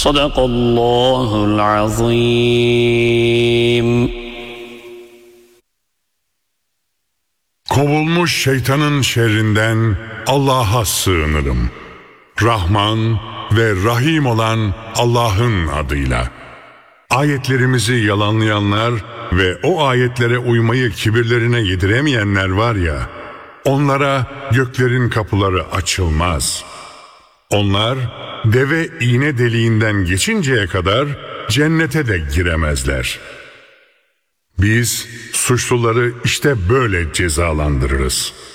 Sadakallahul azim. Kovulmuş şeytanın şerrinden Allah'a sığınırım. Rahman ve Rahim olan Allah'ın adıyla. Ayetlerimizi yalanlayanlar ve o ayetlere uymayı kibirlerine yediremeyenler var ya, onlara göklerin kapıları açılmaz. Onlar deve iğne deliğinden geçinceye kadar cennete de giremezler. Biz suçluları işte böyle cezalandırırız.